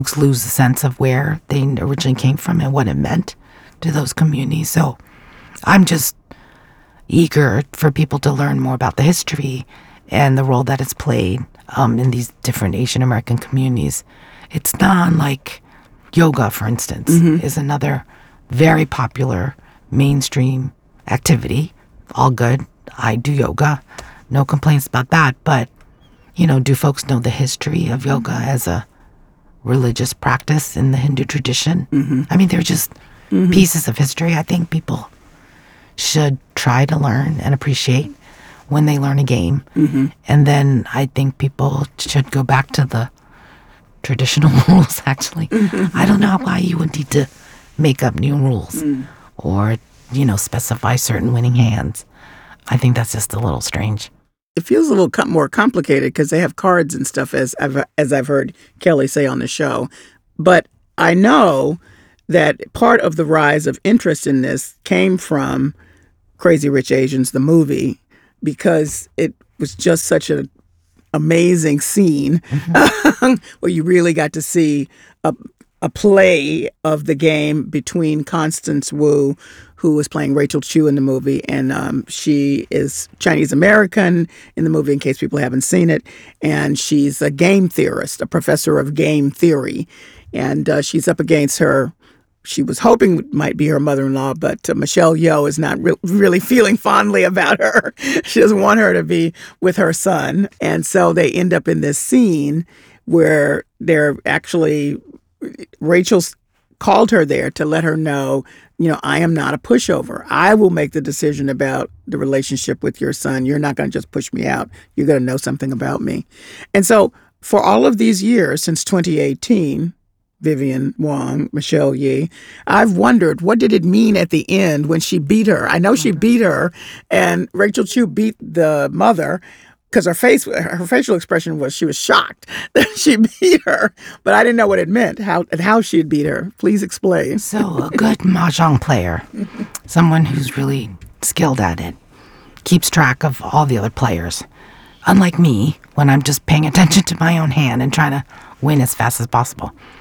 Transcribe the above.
lose a sense of where they originally came from and what it meant to those communities. So I'm just eager for people to learn more about the history and the role that it's played in these different Asian American communities. It's not like yoga, for instance, is another very popular mainstream activity. All good. I do yoga. No complaints about that. But, do folks know the history of yoga as a religious practice in the Hindu tradition? I mean, they're just pieces of history I think people should try to learn and appreciate when they learn a game. And then I think people should go back to the traditional rules, actually. I don't know why you would need to make up new rules or, specify certain winning hands. I think that's just a little strange. It feels a little more complicated because they have cards and stuff, as I've heard Kelly say on the show. But I know that part of the rise of interest in this came from Crazy Rich Asians, the movie, because it was just such an amazing scene where you really got to see a play of the game between Constance Wu, who was playing Rachel Chu in the movie, and she is Chinese American in the movie, in case people haven't seen it, and she's a game theorist, a professor of game theory, and she's up against her. She was hoping it might be her mother-in-law, but Michelle Yeoh is not really feeling fondly about her. She doesn't want her to be with her son, and so they end up in this scene where they're actually Rachel's called her there to let her know, I am not a pushover. I will make the decision about the relationship with your son. You're not going to just push me out. You're going to know something about me. And so for all of these years, since 2018, Vivian Wong, Michelle Ye, I've wondered, what did it mean at the end when she beat her? I know she beat her, and Rachel Chu beat the mother, because her facial expression was she was shocked that she beat her, but I didn't know what it meant, how she had beat her. Please explain. So a good mahjong player, someone who's really skilled at it, keeps track of all the other players. Unlike me, when I'm just paying attention to my own hand and trying to win as fast as possible.